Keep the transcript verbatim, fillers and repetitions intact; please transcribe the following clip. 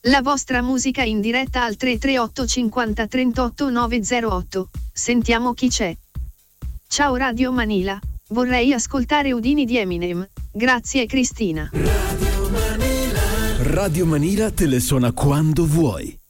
La vostra musica in diretta al tre tre otto cinquanta trentotto nove zero otto. Sentiamo chi c'è. Ciao Radio Manila, vorrei ascoltare Udini di Eminem. Grazie Cristina. Radio Manila. Radio Manila te le suona quando vuoi.